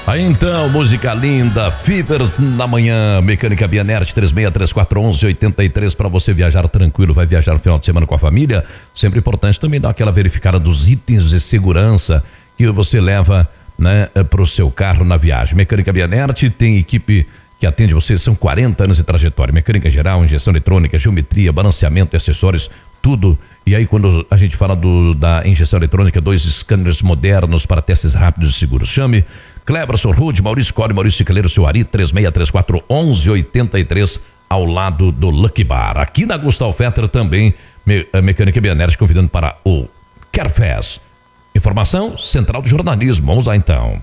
Aí então, música linda, Fibers na manhã, Mecânica Bianert 36341183 para você viajar tranquilo, vai viajar no final de semana com a família. Sempre importante também dar aquela verificada dos itens de segurança que você leva, né, para o seu carro na viagem. Mecânica Bianert tem equipe que atende você, são 40 anos de trajetória, mecânica geral, injeção eletrônica, geometria, balanceamento, acessórios, tudo. E aí quando a gente fala da injeção eletrônica, 2 scanners modernos para testes rápidos e seguros. Chame Cleberson Rude, Maurício Core, Maurício Cicleiro, seu Ari, 36341183, ao lado do Lucky Bar. Aqui na Gustavo Fetter também, Mecânica Bianert convidando para o Carfest. Informação, Central do Jornalismo. Vamos lá então.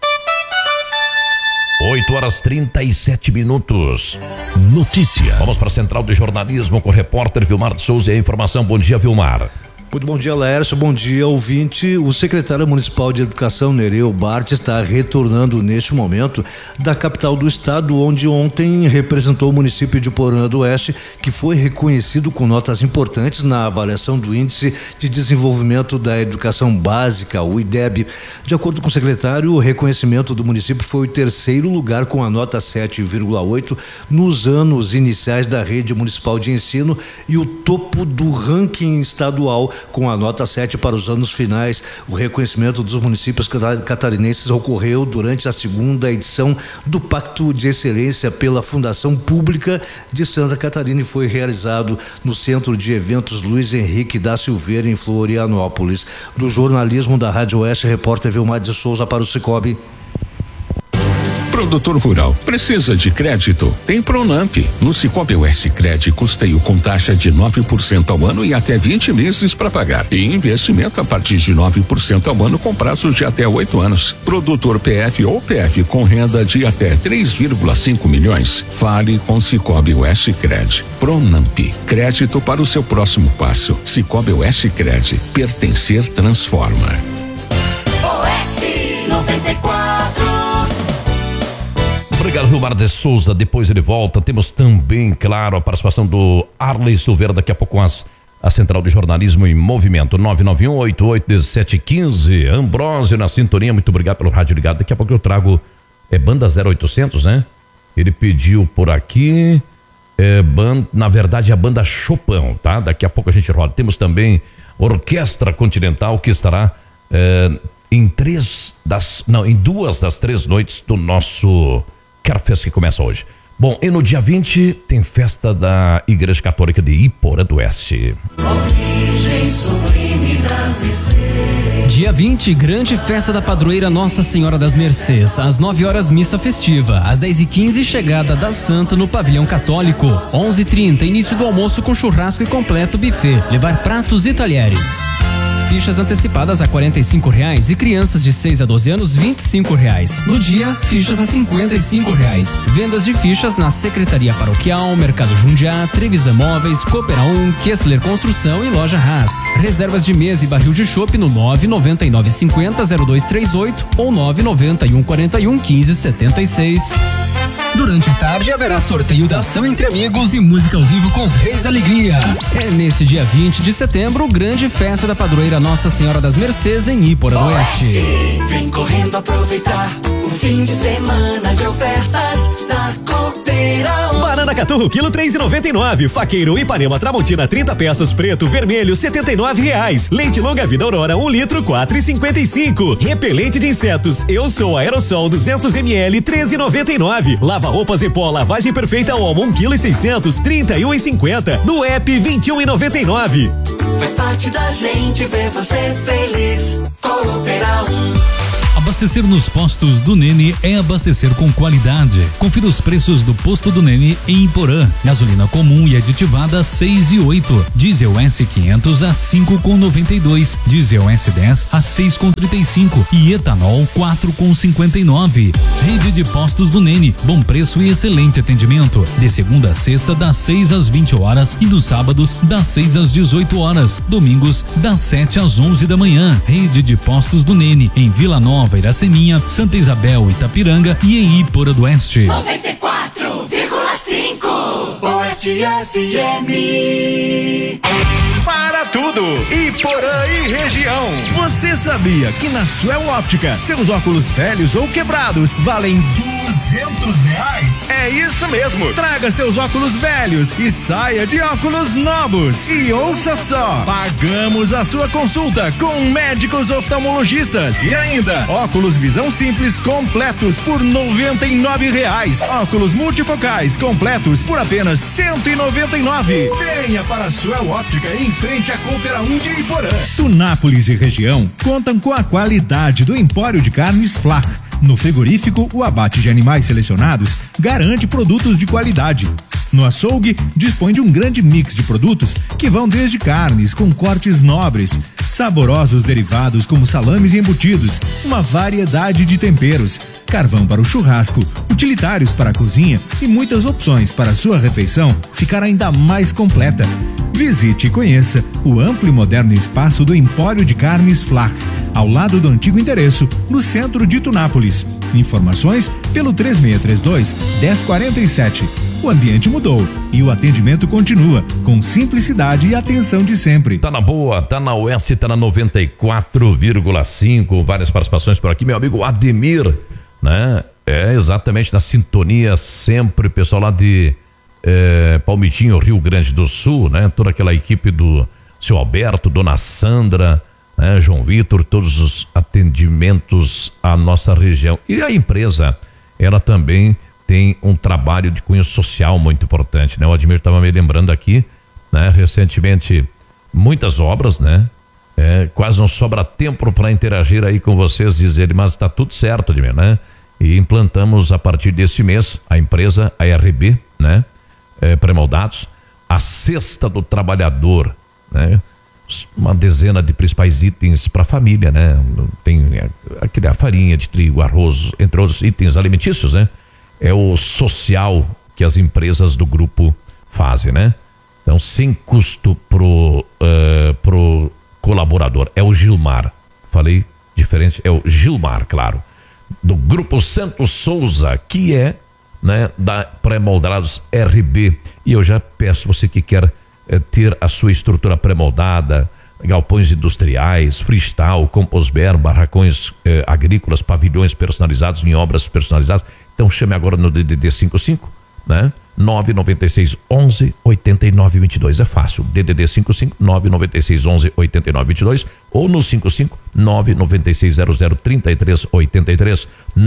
8h37. Notícia. Vamos para a Central do Jornalismo com o repórter Vilmar de Souza e a informação. Bom dia, Vilmar. Muito bom dia, Laércio. Bom dia, ouvinte. O secretário municipal de Educação, Nereu Bart, está retornando neste momento da capital do estado, onde ontem representou o município de Porã do Oeste, que foi reconhecido com notas importantes na avaliação do Índice de Desenvolvimento da Educação Básica, o IDEB. De acordo com o secretário, o reconhecimento do município foi o 3º lugar com a nota 7,8 nos anos iniciais da rede municipal de ensino e o topo do ranking estadual com a nota 7 para os anos finais. O reconhecimento dos municípios catarinenses ocorreu durante a 2ª edição do Pacto de Excelência pela Fundação Pública de Santa Catarina e foi realizado no Centro de Eventos Luiz Henrique da Silveira, em Florianópolis. Do jornalismo da Rádio Oeste, repórter Vilmar de Souza para o Cicobi. Produtor rural, precisa de crédito? Tem Pronamp. No Cicobi Oeste Cred, custeio com taxa de 9% ao ano e até 20 meses para pagar. E investimento a partir de 9% ao ano com prazo de até 8 anos. Produtor PF ou PF com renda de até 3,5 milhões. Fale com Cicobi Oeste Cred. Pronamp. Crédito para o seu próximo passo. Cicobi Oeste Cred. Pertencer transforma. Oeste 94. Obrigado, Vilmar de Souza. Depois ele volta. Temos também, claro, a participação do Arley Silveira daqui a pouco com a Central de Jornalismo em Movimento. 991-88-1715. Ambrósio na sintonia. Muito obrigado pelo rádio ligado. Daqui a pouco eu trago banda 0800, né? Ele pediu por aqui. Na verdade, a banda Chopin, tá? Daqui a pouco a gente roda. Temos também Orquestra Continental que estará em 2 das 3 noites do nosso Carfest que começa hoje. Bom, e no dia 20 tem festa da Igreja Católica de Iporã do Oeste. Dia 20, grande festa da padroeira Nossa Senhora das Mercês. Às 9 horas, missa festiva. Às 10h15, chegada da Santa no Pavilhão Católico. 11h30, início do almoço com churrasco e completo buffet. Levar pratos e talheres. Fichas antecipadas a R$45 e crianças de 6 a 12 anos R$25. No dia, fichas a R$55. Vendas de fichas na Secretaria Paroquial, Mercado Jundiá, Trevisan Móveis, Coopera 1, Kessler Construção e Loja Haas. Reservas de mesa e barril de chopp no 99950-0238 ou 99141-1576. Durante a tarde haverá sorteio da ação entre amigos e música ao vivo com os Reis da Alegria. É nesse dia 20 de setembro, grande festa da padroeira Nossa Senhora das Mercês em Iporã do Oeste. Vem correndo aproveitar o fim de semana de ofertas da Coopera 1. Banana Caturro, quilo R$3,99. Faqueiro Ipanema Tramontina, 30 peças, preto, vermelho, R$79. Leite Longa Vida Aurora, 1 litro, R$4,55. Repelente de insetos, Eu Sou Aerosol, 200 ml, R$13,99. Lava roupas em pó, lavagem perfeita Omo, 1,6 kg, R$31,50. No app, R$21,99. Faz parte da gente ver você feliz. Coopera 1. Abastecer nos postos do Nene é abastecer com qualidade. Confira os preços do posto do Nene em Iporã. Gasolina comum e aditivada 6 e 8. Diesel S500 a 5,92. Diesel S10 a 6,35 e etanol 4,59. Rede de postos do Nene, bom preço e excelente atendimento. De segunda a sexta das 6 às 20 horas e nos sábados das 6 às 18 horas. Domingos das 7 às 11 da manhã. Rede de postos do Nene em Vila Nova, Iraceminha, Santa Isabel, Itapiranga e em Iporã do Oeste. 94,5 Oeste FM. para tudo. Iporã e região. Você sabia que na Suel Óptica, seus óculos velhos ou quebrados valem R$200? É isso mesmo. Traga seus óculos velhos e saia de óculos novos. E ouça só, pagamos a sua consulta com médicos oftalmologistas e ainda óculos visão simples completos por R$99. Óculos multifocais completos por apenas R$199. Venha para a Suel Óptica em frente à Coopera 1 de Iporã. Tunápolis e região contam com a qualidade do Empório de Carnes Flach. No frigorífico, o abate de animais selecionados garante produtos de qualidade. No açougue, dispõe de um grande mix de produtos que vão desde carnes com cortes nobres, saborosos derivados como salames e embutidos, uma variedade de temperos, carvão para o churrasco, utilitários para a cozinha e muitas opções para a sua refeição ficar ainda mais completa. Visite e conheça o amplo e moderno espaço do Empório de Carnes Flach, ao lado do antigo endereço, no centro de Tunápolis. Informações pelo 3632-1047. O ambiente mudou e o atendimento continua com simplicidade e atenção de sempre. Tá na boa, tá na OS, tá na 94,5. Várias participações por aqui, meu amigo Ademir, né? É exatamente na sintonia sempre, pessoal lá de Palmitinho, Rio Grande do Sul, né? Toda aquela equipe do seu Alberto, dona Sandra, né? João Vitor, todos os atendimentos à nossa região. E a empresa, ela também tem um trabalho de cunho social muito importante, né? O Ademir estava me lembrando aqui, né? Recentemente, muitas obras, né? Quase não sobra tempo para interagir aí com vocês, diz ele, mas está tudo certo, Ademir, né? E implantamos a partir desse mês, a empresa, a RB, né? Pré-moldados, a Cesta do Trabalhador, né? Uma dezena de principais itens para a família, né? Tem a farinha de trigo, arroz, entre outros itens alimentícios, né? É o social que as empresas do grupo fazem, né? Então, sem custo pro colaborador. É o Gilmar. Falei diferente, é o Gilmar, claro. Do Grupo Santos Souza, que é, né, da Pré-Moldados RB. E eu já peço você que quer ter a sua estrutura pré-moldada, galpões industriais, freestyle, composber, barracões agrícolas, pavilhões personalizados em obras personalizadas. Então chame agora no DDD 55, né? 996 11 89 22. É fácil. DDD 55 996 11 89 22 ou no 55 996 00 33 83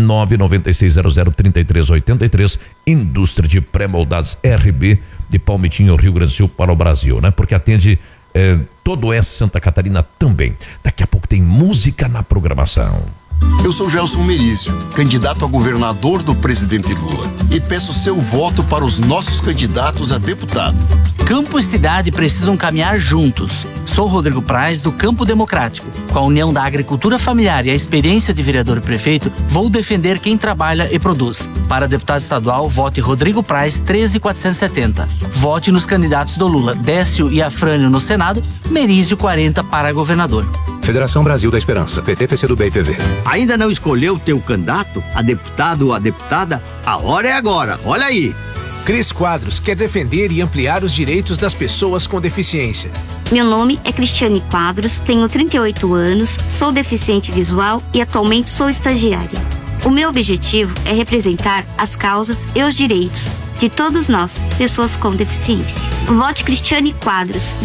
996 00 33 83. Indústria de pré-moldados RB de Palmitinho, Rio Grande do Sul para o Brasil, né? Porque atende todo o oeste Santa Catarina também. Daqui a pouco tem música na programação. Eu sou Gelson Merício, candidato a governador do presidente Lula, e peço seu voto para os nossos candidatos a deputado. Campo e cidade precisam caminhar juntos. Sou Rodrigo Praz, do Campo Democrático. Com a união da agricultura familiar e a experiência de vereador e prefeito, vou defender quem trabalha e produz. Para deputado estadual, vote Rodrigo Praz 13470. Vote nos candidatos do Lula, Décio e Afrânio no Senado, Merício 40 para governador. Federação Brasil da Esperança, PT, PCdoB e PV. Ainda não escolheu teu candidato, a deputado ou a deputada? A hora é agora, olha aí. Cris Quadros quer defender e ampliar os direitos das pessoas com deficiência. Meu nome é Cristiane Quadros, tenho 38 anos, sou deficiente visual e atualmente sou estagiária. O meu objetivo é representar as causas e os direitos de todos nós, pessoas com deficiência. Vote Cristiane Quadros,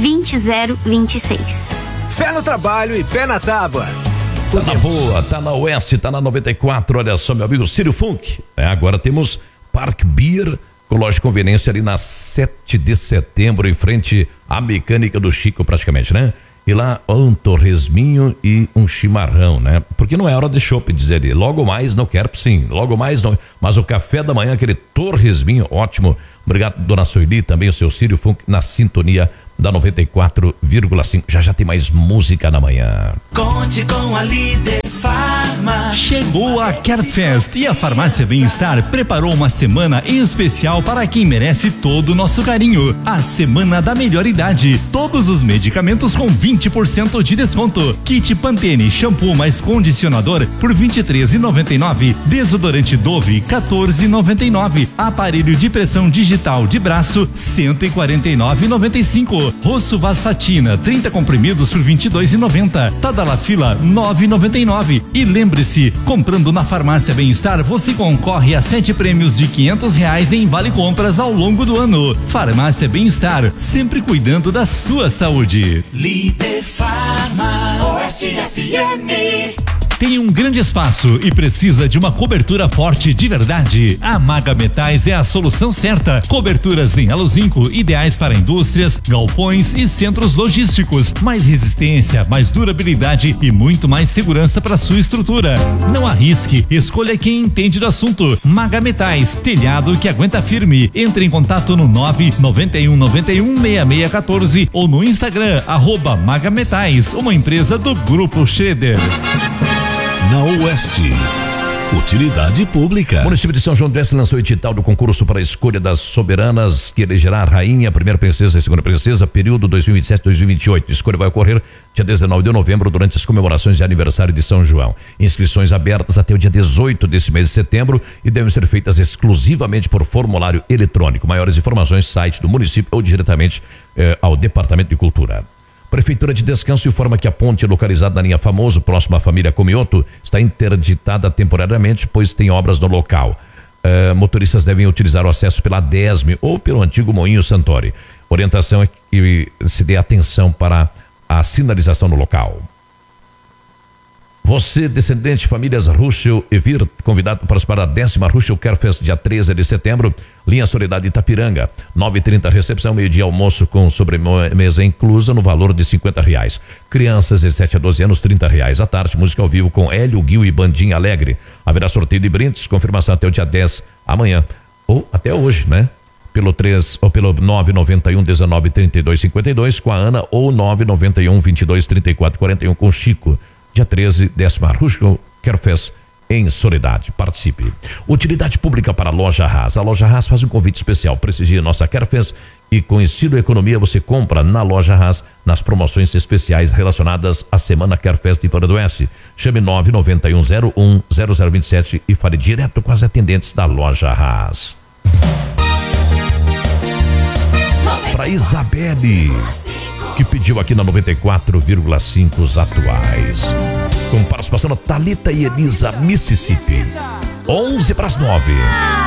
20026. Pé no trabalho e pé na tábua. Tá na boa, tá na oeste, tá na 94, olha só, meu amigo Círio Funk. Agora temos Park Beer, com loja de conveniência ali na 7 de setembro, em frente à Mecânica do Chico, praticamente, né? E lá, um torresminho e um chimarrão, né? Porque não é hora de chopp, diz ele. Logo mais, não quero, sim. Logo mais, não. Mas o café da manhã, aquele torresminho, ótimo. Obrigado, dona Sueli, também o seu Círio Funk, na sintonia da 94,5. Já tem mais música na manhã. Conte com a Líder Farma. Chegou a CareFest e a Farmácia Bem-Estar preparou uma semana especial para quem merece todo o nosso carinho. A Semana da Melhor Idade. Todos os medicamentos com 20% de desconto. Kit Pantene, shampoo mais condicionador por R$23,99. Desodorante Dove, R$14,99. Aparelho de pressão digital de braço, R$149,95. ano. Rosso Vastatina, 30 comprimidos por R$22,90. Tadalafila, R$9,99. E lembre-se, comprando na Farmácia Bem-Estar, você concorre a 7 prêmios de R$500 em vale compras ao longo do ano. Farmácia Bem-Estar, sempre cuidando da sua saúde. Líder Farma, Oeste FM. Tem um grande espaço e precisa de uma cobertura forte de verdade? A Maga Metais é a solução certa. Coberturas em aluzinco, ideais para indústrias, galpões e centros logísticos. Mais resistência, mais durabilidade e muito mais segurança para sua estrutura. Não arrisque, escolha quem entende do assunto. Maga Metais, telhado que aguenta firme. Entre em contato no 991916614 ou no Instagram @Maga Metais, uma empresa do Grupo Schroeder. Na Oeste, utilidade pública. O município de São João do Oeste lançou o edital do concurso para a escolha das soberanas que elegerá a rainha, a primeira princesa e a segunda princesa, período 2027-2028. A escolha vai ocorrer dia 19 de novembro durante as comemorações de aniversário de São João. Inscrições abertas até o dia 18 desse mês de setembro e devem ser feitas exclusivamente por formulário eletrônico. Maiores informações, site do município ou diretamente ao Departamento de Cultura. Prefeitura de Descanso informa que a ponte localizada na linha Famoso, próxima à família Comioto, está interditada temporariamente, pois tem obras no local. Motoristas devem utilizar o acesso pela Desme ou pelo antigo Moinho Santori. Orientação é que se dê atenção para a sinalização no local. Você, descendente de famílias Ruschel e Vir, convidado para participar da 10ª Ruschel Care Fest, dia 13 de setembro, linha Soledade Itapiranga, 9h30 recepção, meio-dia almoço com sobremesa inclusa no valor de R$50. Crianças de 7 a 12 anos, R$30. À tarde, música ao vivo com Hélio, Guil e Bandinha Alegre. Haverá sorteio de brindes, confirmação até o dia 10, amanhã, ou até hoje, né? Pelo 991 19 32 52 com a Ana ou 991 22 34 41 com o Chico. Dia 13, 10ª Ruschel Care Fest em Soledade. Participe. Utilidade pública para a Loja Haas. A Loja Haas faz um convite especial. Prestigie nossa Care Fest e com estilo e economia você compra na Loja Haas nas promoções especiais relacionadas à Semana Care Fest de Paraná do Oeste. Chame 991010027 e fale direto com as atendentes da Loja Haas. Para Isabelle, que pediu aqui na 94,5 os atuais. Com participação da Thalita e Elisa, Mississippi. 11 para as 9.